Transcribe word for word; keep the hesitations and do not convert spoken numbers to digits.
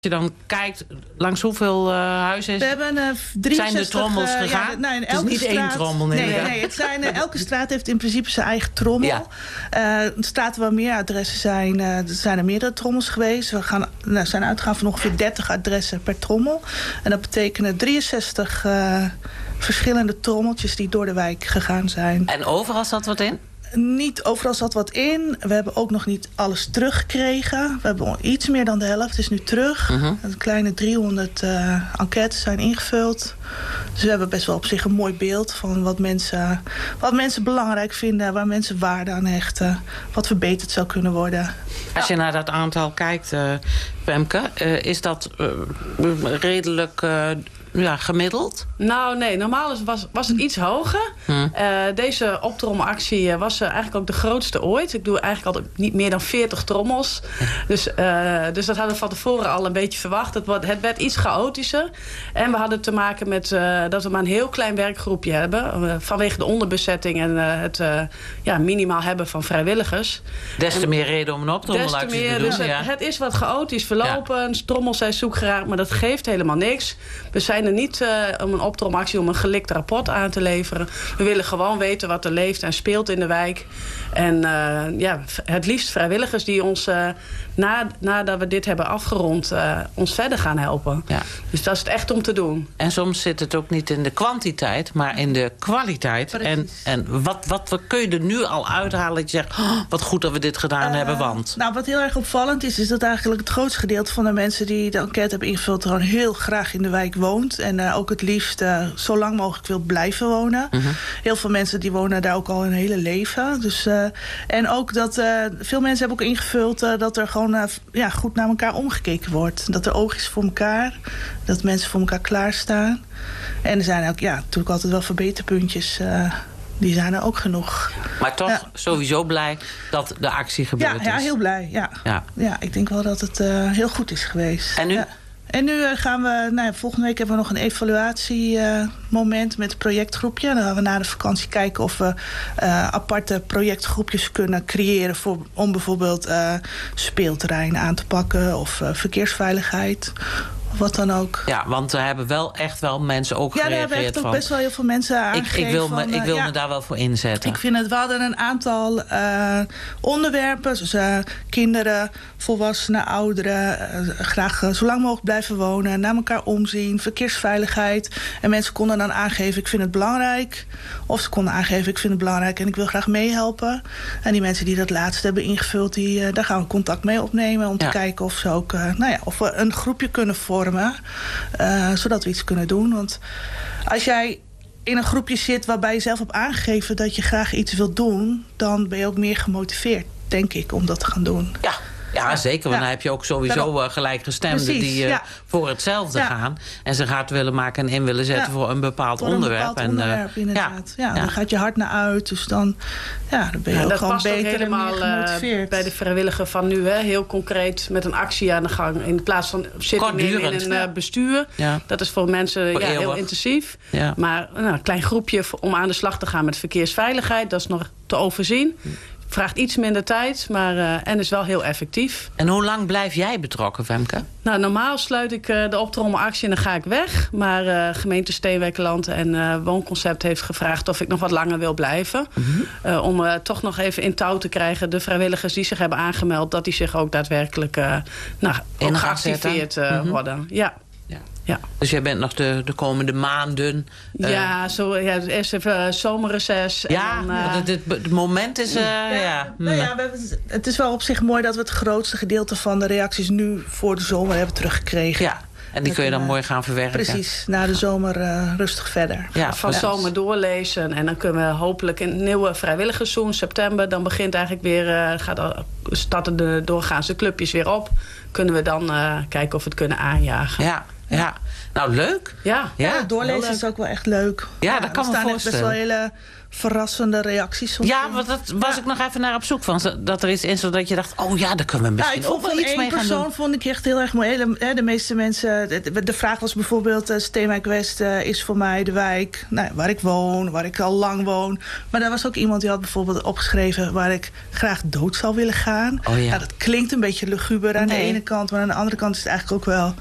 je dan kijkt, langs hoeveel uh, huizen is, we hebben, uh, drieënzestig, zijn de trommels uh, gegaan? Ja, nou, in het is niet straat, één trommel. Nee, nee, nee, het zijn, uh, elke straat heeft in principe zijn eigen trommel. Ja. Uh, straten waar meer adressen zijn, uh, er zijn er meerdere trommels geweest. We gaan, nou, zijn uitgegaan van ongeveer dertig adressen per trommel. En dat betekent drieënzestig uh, verschillende trommeltjes die door de wijk gegaan zijn. En overal zat wat in? Niet overal zat wat in. We hebben ook nog niet alles teruggekregen. We hebben iets meer dan de helft is nu terug. Uh-huh. Een kleine driehonderd uh, enquêtes zijn ingevuld. Dus we hebben best wel op zich een mooi beeld van wat mensen, wat mensen belangrijk vinden, waar mensen waarde aan hechten, wat verbeterd zou kunnen worden. Als je naar dat aantal kijkt, uh, Femke, uh, is dat uh, redelijk uh, ja, gemiddeld? Nou nee, normaal was, was het iets hoger. Hmm. Uh, deze optrommelactie was uh, eigenlijk ook de grootste ooit. Ik doe eigenlijk altijd niet meer dan veertig trommels. Dus, uh, dus dat hadden we van tevoren al een beetje verwacht. Het, wordt, het werd iets chaotischer. En we hadden te maken met uh, dat we maar een heel klein werkgroepje hebben. Uh, vanwege de onderbezetting en uh, het uh, ja, minimaal hebben van vrijwilligers. Des te en, meer reden om een optrommelactie te doen. Dus het, ja. het is wat chaotisch verlopen. Ja. Trommels zijn zoek geraakt, maar dat geeft helemaal niks. We zijn er niet uh, om een optrommelactie om een gelikt rapport aan te leveren. We willen gewoon weten wat er leeft en speelt in de wijk. En uh, ja, het liefst vrijwilligers die ons, uh, na, nadat we dit hebben afgerond, uh, ons verder gaan helpen. Ja. Dus dat is het echt om te doen. En soms zit het ook niet in de kwantiteit, maar in de kwaliteit. En, en wat, wat, wat kun je er nu al uithalen dat je zegt, oh, wat goed dat we dit gedaan uh, hebben, want... Nou, wat heel erg opvallend is, is dat eigenlijk het grootste gedeelte van de mensen die de enquête hebben ingevuld gewoon heel graag in de wijk woont. En uh, ook het liefst uh, zo lang mogelijk wil blijven wonen. Uh-huh. Heel veel mensen die wonen daar ook al hun hele leven. Dus, uh, en ook dat uh, veel mensen hebben ook ingevuld uh, dat er gewoon uh, ja, goed naar elkaar omgekeken wordt. Dat er oog is voor elkaar. Dat mensen voor elkaar klaarstaan. En er zijn ook ja, natuurlijk altijd wel verbeterpuntjes. Uh, die zijn er ook genoeg. Maar toch ja. sowieso blij dat de actie gebeurd ja, is. Ja, heel blij. Ja. Ja. Ja, ik denk wel dat het uh, heel goed is geweest. En nu? Ja. En nu gaan we, nou ja, volgende week hebben we nog een evaluatiemoment uh, met het projectgroepje. Dan gaan we na de vakantie kijken of we uh, aparte projectgroepjes kunnen creëren voor, om bijvoorbeeld uh, speelterrein aan te pakken of uh, verkeersveiligheid. Wat dan ook. Ja, want we hebben wel echt wel mensen ook ja, gereageerd. Ja, daar hebben van, best wel heel veel mensen aangegeven. Ik, ik wil, me, van, ik wil ja, me daar wel voor inzetten. Ik vind het, we hadden een aantal uh, onderwerpen. Dus uh, kinderen, volwassenen, ouderen. Uh, graag uh, zo lang mogelijk blijven wonen. Naar elkaar omzien. Verkeersveiligheid. En mensen konden dan aangeven, ik vind het belangrijk. Of ze konden aangeven, ik vind het belangrijk en ik wil graag meehelpen. En die mensen die dat laatste hebben ingevuld, die, uh, daar gaan we contact mee opnemen. Om te ja. kijken of, ze ook, uh, nou ja, of we een groepje kunnen vormen. Uh, zodat we iets kunnen doen. Want als jij in een groepje zit waarbij je zelf hebt aangegeven dat je graag iets wilt doen, dan ben je ook meer gemotiveerd, denk ik, om dat te gaan doen. Ja. Ja, zeker. Want ja. dan heb je ook sowieso uh, gelijkgestemden Precies, die uh, ja. voor hetzelfde ja. gaan. En ze gaat willen maken en in willen zetten ja. voor een bepaald voor een onderwerp. Bepaald en, onderwerp, uh, inderdaad. Ja. Ja, ja. Dan gaat je hart naar uit. Dus dan, ja, dan ben je ja, ook gewoon beter ook helemaal, en meer gemotiveerd. Uh, bij de vrijwilliger van nu, hè, heel concreet met een actie aan de gang. In plaats van zitten nemen in een uh, bestuur. Ja. Dat is voor mensen voor ja, heel intensief. Ja. Maar nou, een klein groepje om aan de slag te gaan met verkeersveiligheid. Dat is nog te overzien. Vraagt iets minder tijd, maar uh, en is wel heel effectief. En hoe lang blijf jij betrokken, Femke? Nou, normaal sluit ik uh, de optrommelactie en dan ga ik weg. Maar uh, gemeente Steenwijkerland en uh, Woonconcept heeft gevraagd of ik nog wat langer wil blijven. Mm-hmm. Uh, om uh, toch nog even in touw te krijgen de vrijwilligers die zich hebben aangemeld, dat die zich ook daadwerkelijk uh, nou, ook geactiveerd uh, mm-hmm. worden. Ja. Ja. Ja. Dus jij bent nog de, de komende maanden... Uh... Ja, zo, ja, eerst even uh, zomerreces. Ja, en dan, uh... het, het, het moment is... Uh, ja, ja. Nou ja, we hebben, het is wel op zich mooi dat we het grootste gedeelte van de reacties nu voor de zomer hebben teruggekregen. Ja. En die kun je dan uh, mooi gaan verwerken. Precies, na de zomer uh, rustig verder. Ja, van ja. zomer doorlezen. En dan kunnen we hopelijk in het nieuwe vrijwilligersseizoen, september... dan begint eigenlijk weer, uh, gaat al, starten de doorgaanse clubjes weer op. Kunnen we dan uh, kijken of we het kunnen aanjagen. Ja, ja. ja. Nou, leuk. Ja, ja. ja doorlezen is ook wel echt leuk. Ja, dat kan me voorstellen. Er staan best wel hele verrassende reacties. Soms ja, want dat was ja. ik nog even naar op zoek van. Dat er iets in zodat je dacht, oh ja, daar kunnen we misschien nou, ook wel iets mee gaan doen. persoon vond ik echt heel erg mooi. De, de meeste mensen, de, de vraag was bijvoorbeeld, uh, Steenwijk West uh, is voor mij de wijk nou, waar ik woon, waar ik al lang woon. Maar daar was ook iemand die had bijvoorbeeld opgeschreven waar ik graag dood zou willen gaan. Oh, ja. Nou, dat klinkt een beetje luguber aan nee. de ene ene kant. Maar aan de andere kant is het eigenlijk ook wel